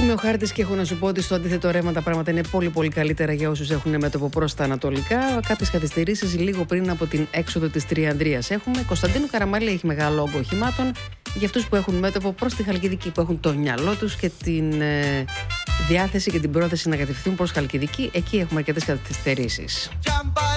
Ανοίγουμε ο χάρτης και έχω να σου πω ότι στο αντίθετο ρεύμα τα πράγματα είναι πολύ πολύ καλύτερα για όσους έχουν μέτωπο προς τα ανατολικά. Κάποιες καθυστερήσεις λίγο πριν από την έξοδο της Τριανδρίας έχουμε. Κωνσταντίνου Καραμαλή έχει μεγάλο όγκο οχημάτων. Για αυτούς που έχουν μέτωπο προς τη Χαλκιδική, που έχουν το μυαλό τους και την διάθεση και την πρόθεση να κατευθυνθούν προς Χαλκιδική, εκεί έχουμε αρκετές καθυστερήσεις.